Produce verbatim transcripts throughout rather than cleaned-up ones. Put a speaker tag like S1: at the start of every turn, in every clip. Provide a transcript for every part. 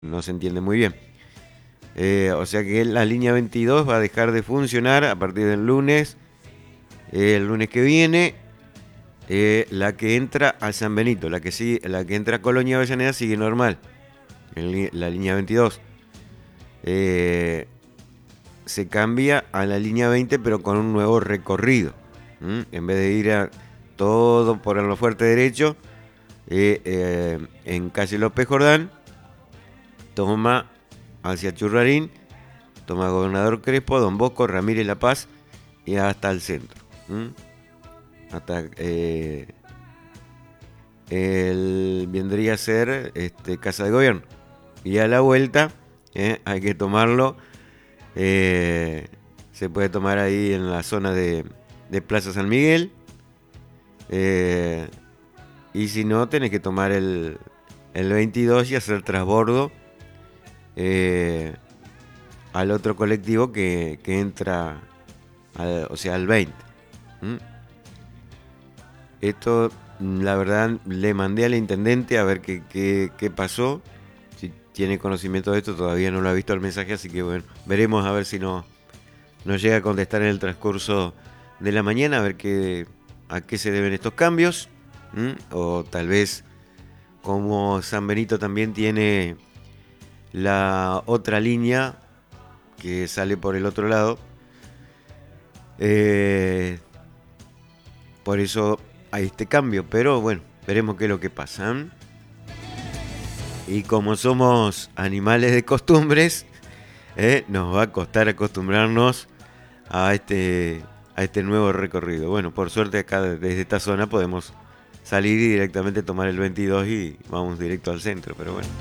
S1: no se entiende muy bien. Eh, o sea que la línea veintidós va a dejar de funcionar a partir del lunes, eh, el lunes que viene. Eh, la que entra a San Benito, la que, sigue, la que entra a Colonia Avellaneda sigue normal, en la línea veintidós. Eh, se cambia a la línea veinte, pero con un nuevo recorrido. ¿Mm? En vez de ir a todo por el fuerte derecho, eh, eh, en calle López Jordán, toma hacia Churrarín, toma Gobernador Crespo, Don Bosco, Ramírez La Paz y hasta el centro. ¿Mm? Hasta eh, el, vendría a ser este, Casa de Gobierno. Y a la vuelta eh, hay que tomarlo. Eh, se puede tomar ahí en la zona de, de Plaza San Miguel. Eh, y si no, tenés que tomar el, el veintidós y hacer transbordo eh, al otro colectivo que, que entra, al, o sea, al veinte. ¿Mm? Esto, la verdad, le mandé al intendente a ver qué, qué, qué pasó. Si tiene conocimiento de esto, todavía no lo ha visto el mensaje, así que bueno, veremos a ver si no, nos llega a contestar en el transcurso de la mañana, a ver qué, a qué se deben estos cambios. ¿Mm? O tal vez, como San Benito también tiene la otra línea que sale por el otro lado, eh, por eso hay este cambio, pero bueno, veremos qué es lo que pasa. ¿eh? Y como somos animales de costumbres, ¿eh? nos va a costar acostumbrarnos a este, a este nuevo recorrido. Bueno, por suerte acá desde esta zona podemos salir y directamente tomar el veintidós y vamos directo al centro, pero bueno.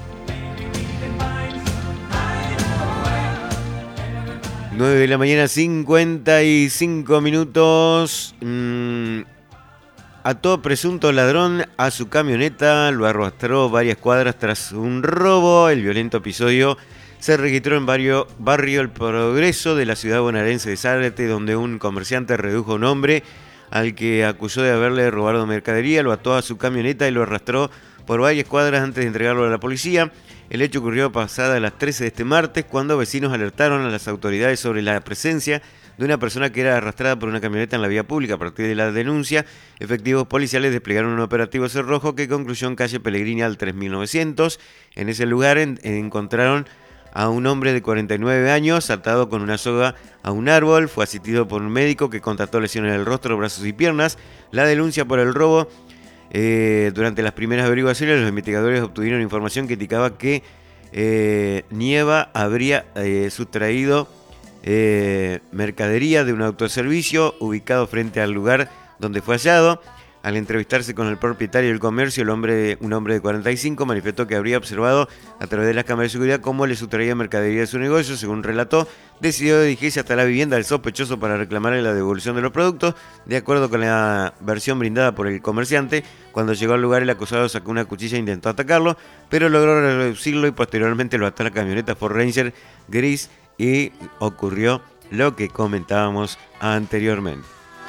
S1: nueve de la mañana, cincuenta y cinco minutos. Mm, Ató presunto ladrón a su camioneta, lo arrastró varias cuadras tras un robo. El violento episodio se registró en barrio, barrio El Progreso de la ciudad bonaerense de Zárate, donde un comerciante redujo a un hombre al que acusó de haberle robado mercadería, lo ató a su camioneta y lo arrastró por varias cuadras antes de entregarlo a la policía. El hecho ocurrió pasada las trece de este martes, cuando vecinos alertaron a las autoridades sobre la presencia de una persona que era arrastrada por una camioneta en la vía pública. A partir de la denuncia, efectivos policiales desplegaron un operativo cerrojo que concluyó en calle Pellegrini al tres mil novecientos. En ese lugar en, encontraron a un hombre de cuarenta y nueve años atado con una soga a un árbol. Fue asistido por un médico que constató lesiones en el rostro, brazos y piernas. La denuncia por el robo, eh, durante las primeras averiguaciones, los investigadores obtuvieron información que indicaba que eh, Nieva habría eh, sustraído Eh, mercadería de un autoservicio ubicado frente al lugar donde fue hallado. Al entrevistarse con el propietario del comercio, el hombre, un hombre de cuarenta y cinco, manifestó que habría observado a través de las cámaras de seguridad cómo le sustraía mercadería de su negocio. Según relató, decidió dirigirse hasta la vivienda del sospechoso para reclamarle la devolución de los productos. De acuerdo con la versión brindada por el comerciante, cuando llegó al lugar el acusado sacó una cuchilla e intentó atacarlo, pero logró reducirlo y posteriormente lo ató a la camioneta Ford Ranger gris y ocurrió lo que comentábamos anteriormente.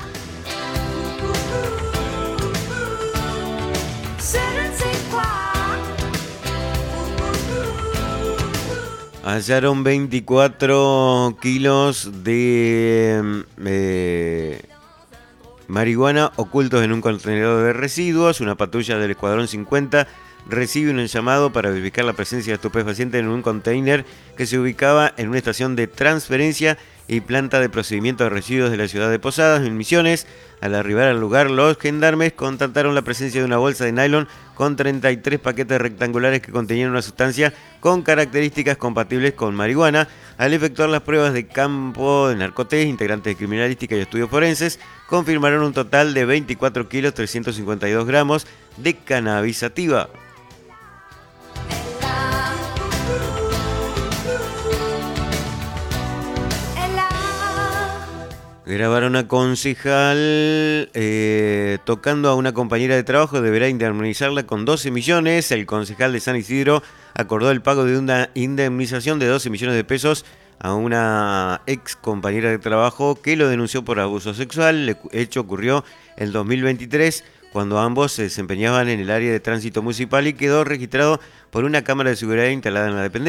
S1: Hallaron veinticuatro kilos de eh, marihuana ocultos en un contenedor de residuos. Una patrulla del Escuadrón cincuenta recibe un llamado para verificar la presencia de estupefacientes en un container que se ubicaba en una estación de transferencia y planta de procedimiento de residuos de la ciudad de Posadas, en Misiones. Al arribar al lugar, los gendarmes constataron la presencia de una bolsa de nylon con treinta y tres paquetes rectangulares que contenían una sustancia con características compatibles con marihuana. Al efectuar las pruebas de campo de narcotés, integrantes de criminalística y estudios forenses confirmaron un total de veinticuatro kilos trescientos cincuenta y dos gramos de cannabis sativa. Grabaron a concejal eh, tocando a una compañera de trabajo, deberá indemnizarla con doce millones. El concejal de San Isidro acordó el pago de una indemnización de doce millones de pesos a una ex compañera de trabajo que lo denunció por abuso sexual. El hecho ocurrió en dos mil veintitrés, cuando ambos se desempeñaban en el área de tránsito municipal y quedó registrado por una cámara de seguridad instalada en la dependencia.